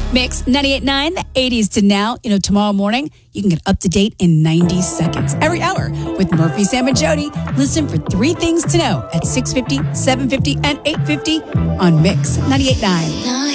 Mix 98.9, the 80s to now. You know, tomorrow morning, you can get up to date in 90 seconds. Every hour with Murphy, Sam, and Jody. Listen for 3 things to know at 6:50, 7:50, and 8:50 on Mix 98.9.